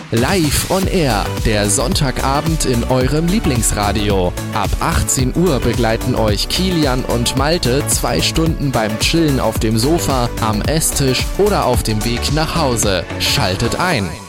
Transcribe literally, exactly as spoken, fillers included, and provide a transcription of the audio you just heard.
Live on Air, der Sonntagabend in eurem Lieblingsradio. Ab achtzehn Uhr begleiten euch Kilian und Malte zwei Stunden beim Chillen auf dem Sofa, am Esstisch oder auf dem Weg nach Hause. Schaltet ein!